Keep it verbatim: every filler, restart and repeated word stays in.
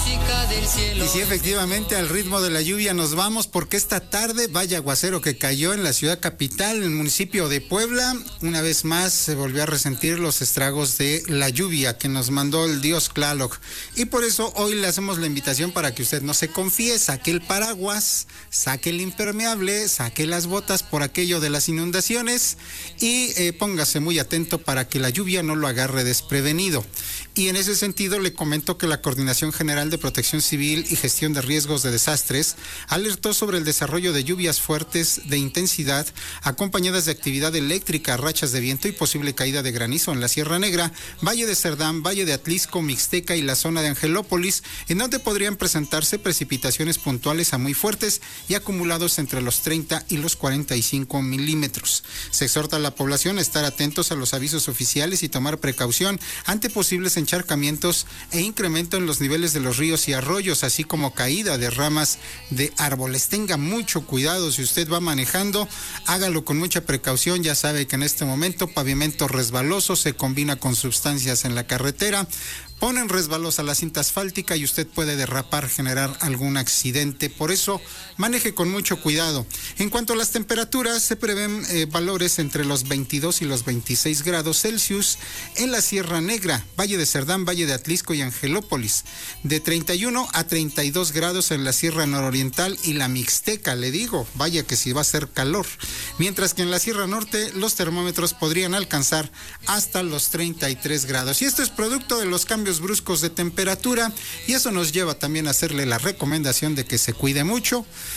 Y sí, efectivamente, al ritmo de la lluvia nos vamos, porque esta tarde, vaya aguacero que cayó en la ciudad capital, en el municipio de Puebla. Una vez más se volvió a resentir los estragos de la lluvia que nos mandó el dios Tlaloc. Y por eso hoy le hacemos la invitación para que usted no se confíe, saque el paraguas, saque el impermeable, saque las botas por aquello de las inundaciones y eh, póngase muy atento para que la lluvia no lo agarre desprevenido. Y en ese sentido le comento que la Coordinación General de Protección Civil y Gestión de Riesgos de Desastres alertó sobre el desarrollo de lluvias fuertes de intensidad acompañadas de actividad eléctrica, rachas de viento y posible caída de granizo en la Sierra Negra, Valle de Cerdán, Valle de Atlisco, Mixteca y la zona de Angelópolis, en donde podrían presentarse precipitaciones puntuales a muy fuertes y acumulados entre los treinta y los cuarenta y cinco milímetros. Se exhorta a la población a estar atentos a los avisos oficiales y tomar precaución ante posibles encharcamientos e incremento en los niveles de los ríos y arroyos, así como caída de ramas de árboles. Tenga mucho cuidado si usted va manejando, hágalo con mucha precaución. Ya sabe que en este momento pavimento resbaloso se combina con sustancias en la carretera, ponen resbalosa la cinta asfáltica y usted puede derrapar, generar algún accidente. Por eso, maneje con mucho cuidado. En cuanto a las temperaturas, se prevén eh, valores entre los veintidós y los veintiséis grados Celsius en la Sierra Negra, Valle de Cerdán, Valle de Atlisco y Angelópolis. De treinta y uno a treinta y dos grados en la Sierra Nororiental y la Mixteca, le digo, vaya que si va a ser calor. Mientras que en la Sierra Norte, los termómetros podrían alcanzar hasta los treinta y tres grados. Y esto es producto de los cambios bruscos de temperatura, y eso nos lleva también a hacerle la recomendación de que se cuide mucho,